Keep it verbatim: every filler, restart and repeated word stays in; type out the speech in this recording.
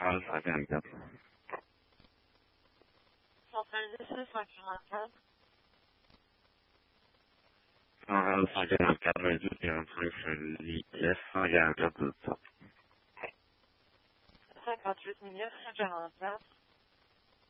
Alpha Delta. Software, this is Martin. Alpha Delta, register preferably Alpha Delta Group. cinquante-huit minutes, General Place.